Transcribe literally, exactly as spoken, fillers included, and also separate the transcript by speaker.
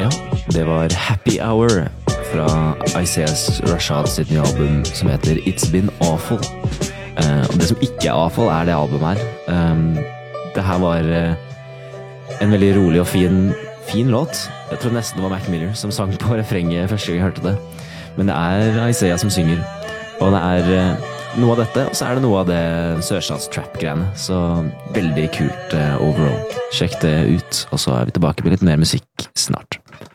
Speaker 1: Ja, det var Happy Hour fra Isaias Rashad sitt nye album som heter It's Been Awful. Uh, og det som ikke er awful er det albumet her. Um, det her var uh, en veldig rolig og fin, fin låt. Jeg tror nesten det var Mac Miller som sang på refrenget første gang jeg hørte det. Men det er Isaiah som synger. Og det er uh, noe av dette, og så er det noe av det sørstats-trap-greiene. Så veldig kult uh, overall. Sjekk det ut, og så er vi tilbake med litt mer musikk snart.